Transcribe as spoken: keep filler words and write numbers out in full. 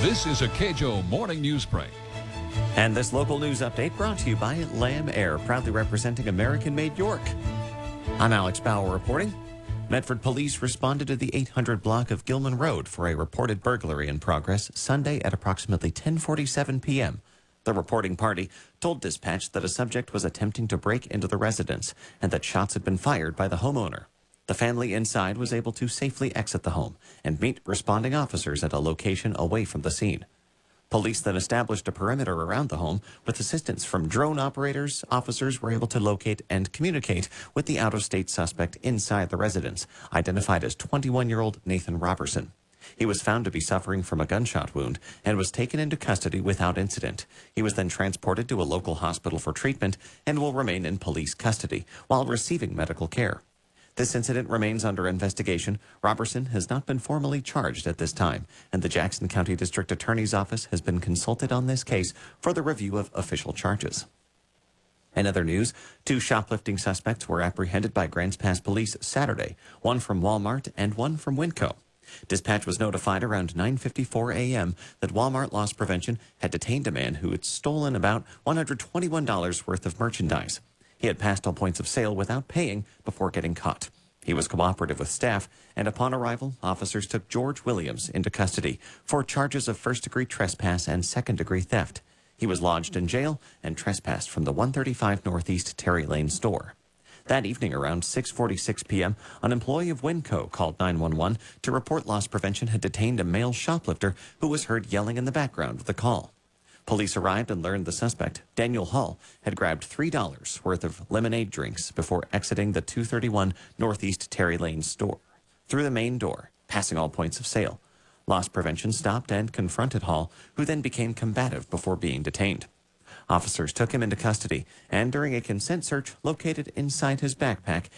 This is a K J O Morning News Break. And this local news update brought to you by Lamb Air, proudly representing American-made York. I'm Alex Bauer reporting. Medford police responded to the eight hundred block of Gilman Road for a reported burglary in progress Sunday at approximately ten forty-seven p.m. The reporting party told dispatch that a subject was attempting to break into the residence and that shots had been fired by the homeowner. The family inside was able to safely exit the home and meet responding officers at a location away from the scene. Police then established a perimeter around the home. With assistance from drone operators, officers were able to locate and communicate with the out-of-state suspect inside the residence, identified as twenty-one-year-old Nathan Robertson. He was found to be suffering from a gunshot wound and was taken into custody without incident. He was then transported to a local hospital for treatment and will remain in police custody while receiving medical care. This incident remains under investigation. Robertson has not been formally charged at this time, and the Jackson County District Attorney's Office has been consulted on this case for the review of official charges. In other news, two shoplifting suspects were apprehended by Grants Pass Police Saturday, one from Walmart and one from Winco. Dispatch was notified around nine fifty-four a.m. that Walmart Loss Prevention had detained a man who had stolen about one hundred twenty-one dollars worth of merchandise. He had passed all points of sale without paying before getting caught. He was cooperative with staff, and upon arrival, officers took George Williams into custody for charges of first-degree trespass and second-degree theft. He was lodged in jail and trespassed from the one thirty-five Northeast Terry Lane store. That evening, around six forty-six p.m., an employee of Winco called nine one one to report Loss Prevention had detained a male shoplifter who was heard yelling in the background of the call. Police arrived and learned the suspect, Daniel Hall, had grabbed three dollars worth of lemonade drinks before exiting the two thirty-one Northeast Terry Lane store through the main door, passing all points of sale. Loss Prevention stopped and confronted Hall, who then became combative before being detained. Officers took him into custody and, during a consent search located inside his backpack,